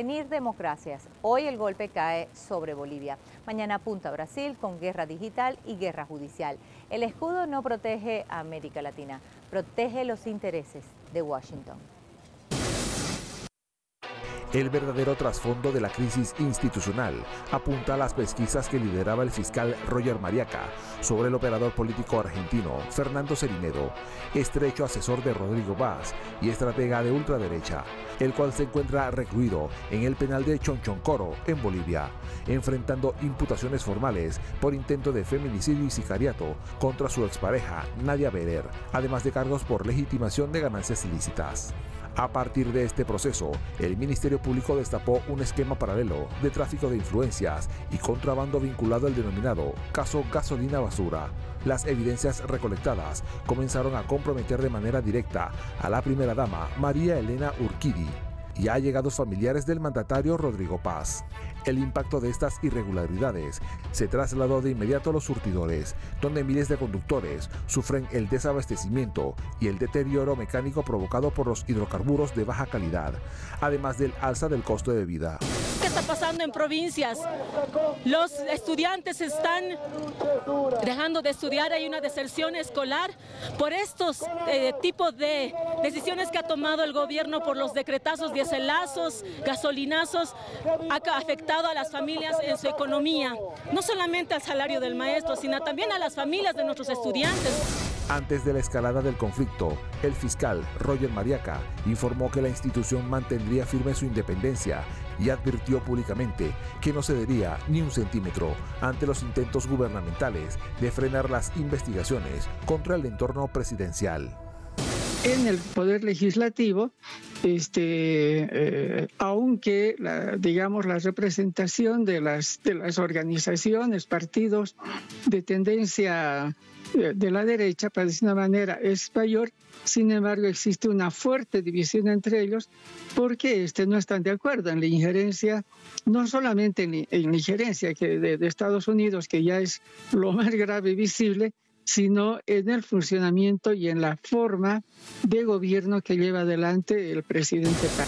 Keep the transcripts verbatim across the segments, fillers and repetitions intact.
prevenir democracias. Hoy el golpe cae sobre Bolivia. Mañana apunta a Brasil con guerra digital y guerra judicial. El escudo no protege a América Latina, protege los intereses de Washington. El verdadero trasfondo de la crisis institucional apunta a las pesquisas que lideraba el fiscal Roger Mariaca sobre el operador político argentino Fernando Cerinedo, estrecho asesor de Rodrigo Paz y estratega de ultraderecha, el cual se encuentra recluido en el penal de Chonchoncoro, en Bolivia, enfrentando imputaciones formales por intento de feminicidio y sicariato contra su expareja Nadia Berer, además de cargos por legitimación de ganancias ilícitas. A partir de este proceso, el Ministerio Público destapó un esquema paralelo de tráfico de influencias y contrabando vinculado al denominado caso Gasolina Basura. Las evidencias recolectadas comenzaron a comprometer de manera directa a la primera dama María Elena Urquidi y a allegados familiares del mandatario Rodrigo Paz. El impacto de estas irregularidades se trasladó de inmediato a los surtidores, donde miles de conductores sufren el desabastecimiento y el deterioro mecánico provocado por los hidrocarburos de baja calidad, además del alza del costo de vida. ¿Qué está pasando en provincias? Los estudiantes están dejando de estudiar, hay una deserción escolar por estos eh, tipos de decisiones que ha tomado el gobierno por los decretazos, dieselazos, gasolinazos, ha afectado a las familias en su economía, no solamente al salario del maestro, sino también a las familias de nuestros estudiantes. Antes de la escalada del conflicto, el fiscal Roger Mariaca informó que la institución mantendría firme su independencia y advirtió públicamente que no cedería ni un centímetro ante los intentos gubernamentales de frenar las investigaciones contra el entorno presidencial. En el Poder Legislativo, este, eh, aunque la, digamos la representación de las, de las organizaciones, partidos de tendencia de, de la derecha, para decir una manera, es mayor, sin embargo existe una fuerte división entre ellos porque este, no están de acuerdo en la injerencia, no solamente en, en la injerencia que de, de Estados Unidos, que ya es lo más grave y visible, sino en el funcionamiento y en la forma de gobierno que lleva adelante el presidente Paz.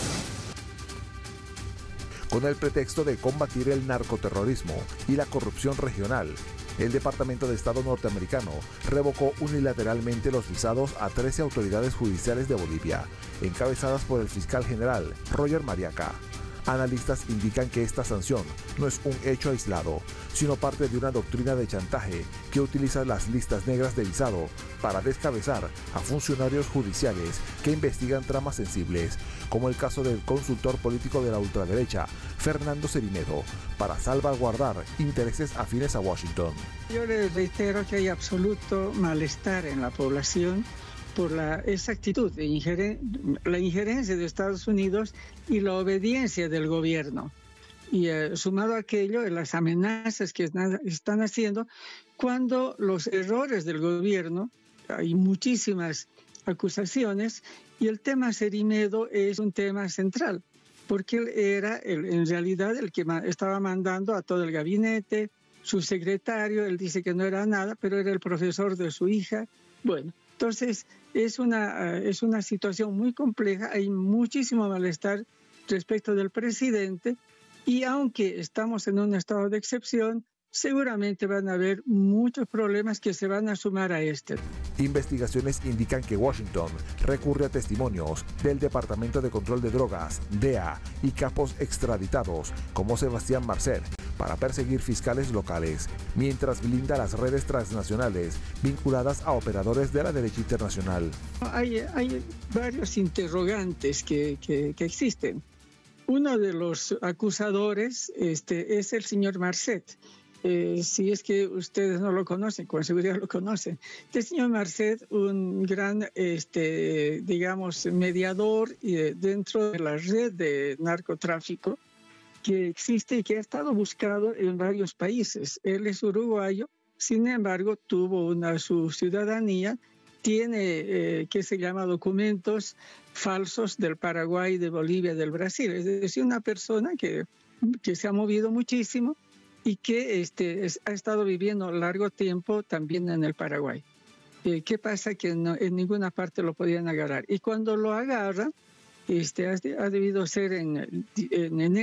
Con el pretexto de combatir el narcoterrorismo y la corrupción regional, el Departamento de Estado norteamericano revocó unilateralmente los visados a trece autoridades judiciales de Bolivia, encabezadas por el fiscal general Roger Mariaca. Analistas indican que esta sanción no es un hecho aislado, sino parte de una doctrina de chantaje que utiliza las listas negras de visado para descabezar a funcionarios judiciales que investigan tramas sensibles, como el caso del consultor político de la ultraderecha, Fernando Cerinedo, para salvaguardar intereses afines a Washington. Yo les reitero que hay absoluto malestar en la población por la, esa actitud de ingeren, la injerencia de Estados Unidos y la obediencia del gobierno. Y eh, sumado a aquello, las amenazas que están haciendo, cuando los errores del gobierno, hay muchísimas acusaciones, y el tema Cerinedo es un tema central, porque él era el, en realidad el que estaba mandando a todo el gabinete, su secretario, él dice que no era nada, pero era el profesor de su hija. Bueno, entonces es una, es una situación muy compleja, hay muchísimo malestar respecto del presidente y aunque estamos en un estado de excepción, seguramente van a haber muchos problemas que se van a sumar a este. Investigaciones indican que Washington recurre a testimonios del Departamento de Control de Drogas, D E A, y capos extraditados como Sebastián Marcet para perseguir fiscales locales, mientras blinda las redes transnacionales vinculadas a operadores de la derecha internacional. Hay, hay varios interrogantes que, que, que existen. Uno de los acusadores este, es el señor Marcet. Eh, si es que ustedes no lo conocen, con seguridad lo conocen. Este señor Marcet, un gran, este, digamos, mediador eh, dentro de la red de narcotráfico que existe y que ha estado buscado en varios países. Él es uruguayo, sin embargo, tuvo una, su ciudadanía, tiene, eh, que se llama documentos falsos del Paraguay, de Bolivia, del Brasil. Es decir, una persona que, que se ha movido muchísimo y que este, es, ha estado viviendo largo tiempo también en el Paraguay. Eh, ¿Qué pasa? Que no, en ninguna parte lo podían agarrar. Y cuando lo agarran, este, ha, ha debido ser en, en enero